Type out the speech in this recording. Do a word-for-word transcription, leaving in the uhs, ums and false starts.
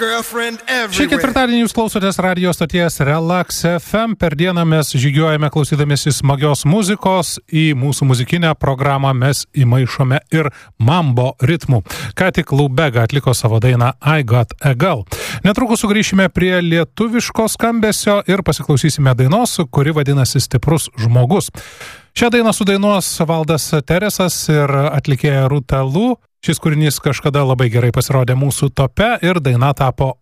Šį ketvirtadienį jūs klausotės radio stoties Relax F M. Per dieną mes žygiuojame klausydamėsi smagios muzikos. Į mūsų muzikinę programą mes įmaišome ir mambo ritmų. Ką tik Lubega atliko savo dainą I Got a Girl. Netrukus sugrįšime prie lietuviško skambesio ir pasiklausysime dainos, kuri vadinasi Stiprus žmogus. Šią dainą sudainuos Valdas Teresas ir atlikėja Rūta Lu. Šis kūrinys kažkada labai gerai pasirodė mūsų tope ir daina tapo